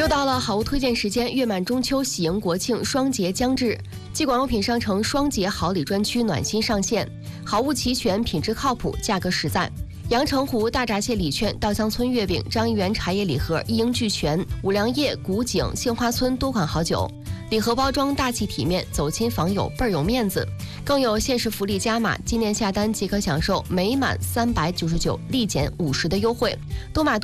又到了好物推荐时间，月满中秋，喜迎国庆，双节将至。继广用品商城双节好礼专区暖心上线，好物齐全，品质靠谱，价格实在。阳澄湖大闸蟹礼券、稻香村月饼、张一元茶叶礼盒一应俱全，五粮液、古井、杏花村多款好酒。礼盒包装大气体面，走亲访友倍儿有面子。更有限时福利加码，今年下单即可享受每满399立减50的优惠，多买